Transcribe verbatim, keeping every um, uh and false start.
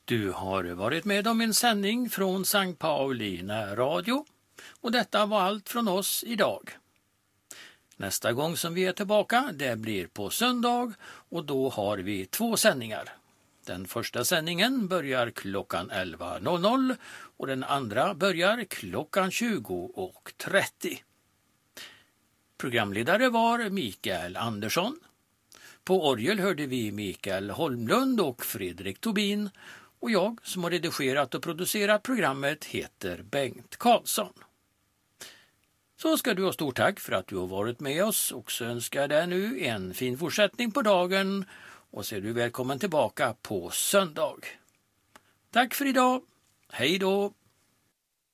Du har varit med om en sändning från Sankt Paulina radio och detta var allt från oss idag. Nästa gång som vi är tillbaka det blir på söndag och då har vi två sändningar. Den första sändningen börjar klockan elva och den andra börjar klockan tjugo trettio. Programledare var Mikael Andersson. På orgel hörde vi Mikael Holmlund och Fredrik Tobin och jag som har redigerat och producerat programmet heter Bengt Karlsson. Så ska du ha stort tack för att du har varit med oss och så önskar jag dig nu en fin fortsättning på dagen och så är du välkommen tillbaka på söndag. Tack för idag. Hej då!